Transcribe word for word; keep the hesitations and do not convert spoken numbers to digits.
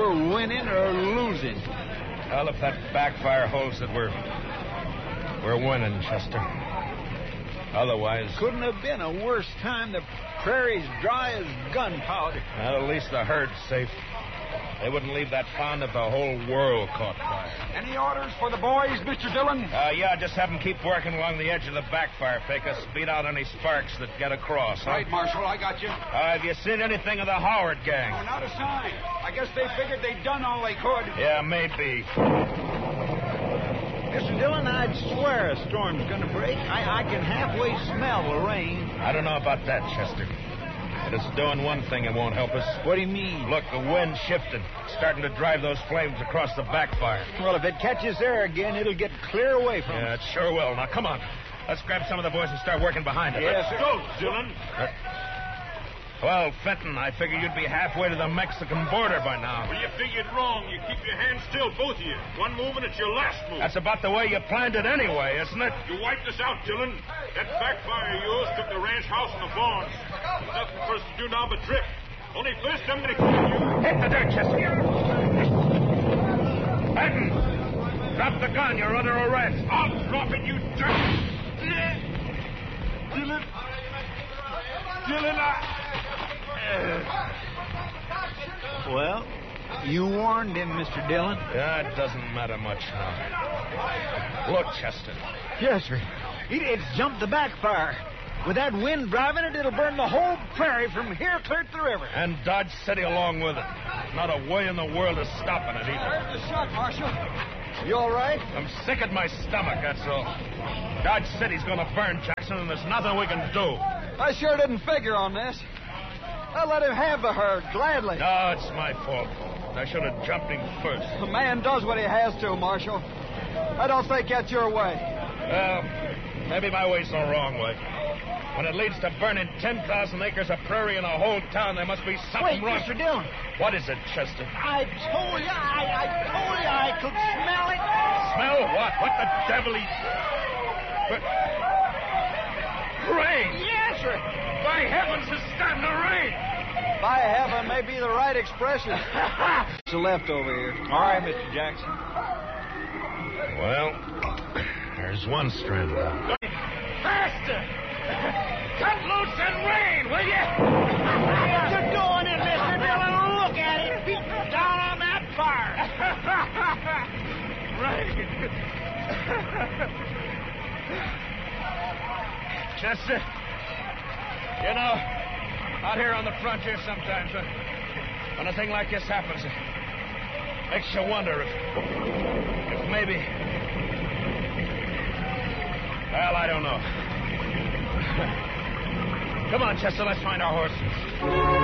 we're winning or losing. Well, if that backfire holds that we're... we're winning, Chester. Otherwise... Couldn't have been a worse time. The prairie's dry as gunpowder. Well, at least the herd's safe. They wouldn't leave that pond if the whole world caught fire. Any orders for the boys, Mister Dillon? Uh, yeah, just have them keep working along the edge of the backfire, Pecos. Beat out any sparks that get across. Huh? Right, Marshal, I got you. Uh, have you seen anything of the Howard gang? Oh, not a sign. I guess they figured they'd done all they could. Yeah, maybe. Mister Dillon, I'd swear a storm's gonna break. I, I can halfway smell the rain. I don't know about that, Chester. But it's doing one thing it won't help us. What do you mean? Look, the wind shifted. It's starting to drive those flames across the backfire. Well, if it catches there again, it'll get clear away from Yeah, us. it sure will. Now, come on. Let's grab some of the boys and start working behind it. Yes, Let's sir. go, Dillon. Uh, well, Fenton, I figured you'd be halfway to the Mexican border by now. Well, you figured wrong. You keep your hands still, both of you. One move and it's your last move. That's about the way you planned it anyway, isn't it? You wiped us out, Dillon. That backfire of yours took the ranch house and the barns. There's nothing for us to do now but drift. Only first I'm going to kill you. Hit the dirt, Chester. Fenton, drop the gun. You're under arrest. I'll drop it, you dirt. Dillon. Dillon, I... Well, you warned him, Mister Dillon. Yeah, it doesn't matter much now. Look, Chester. Yes, sir. It, it's jumped the backfire. With that wind driving it, it'll burn the whole prairie from here clear to the river. And Dodge City along with it. Not a way in the world of stopping it either. There's the shot, Marshal. You all right? I'm sick at my stomach, that's all. Dodge City's gonna burn, Jackson, and there's nothing we can do. I sure didn't figure on this. I let him have the herd, gladly. No, it's my fault. I should have jumped him first. A man does what he has to, Marshal. I don't think that's your way. Well, maybe my way's the wrong way. When it leads to burning ten thousand acres of prairie in a whole town, there must be something Wait, wrong. Mister Dillon. What is it, Chester? I told you, I, I told you I could smell it. Smell what? What the devil? He... But... Rain! Yes, sir. By heavens, it's starting to rain! By heaven may be the right expression. It's a leftover here. All right, Mister Jackson. Well, there's one strand left. Faster! Cut loose and rain, will you? You're going in, Mister Dillon. Look at it. Beat down on that fire. Rain! Chester, you know, out here on the frontier sometimes, uh, when a thing like this happens, it makes you wonder if, if maybe... Well, I don't know. Come on, Chester, let's find our horses.